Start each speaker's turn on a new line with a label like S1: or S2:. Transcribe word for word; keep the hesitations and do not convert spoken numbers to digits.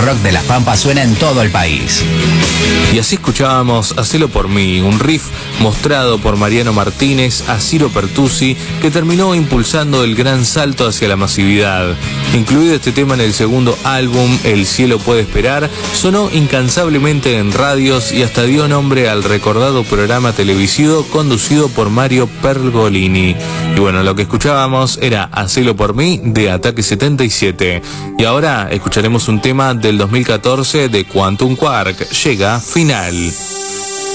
S1: rock de Las Pampas suena en todo el país.
S2: Y así escuchábamos Hacelo por mí, un riff mostrado por Mariano Martínez a Ciro Pertusi, que terminó impulsando el gran salto hacia la masividad. Incluido este tema en el segundo álbum, El cielo puede esperar, sonó incansablemente en radios y hasta dio nombre al recordado programa televisivo conducido por Mario Pergolini. Y bueno, lo que escuchábamos era Hacelo por mí de Ataque setenta y siete. Y ahora escucharemos un tema del dos mil catorce de Quantum Quark, Llega Final.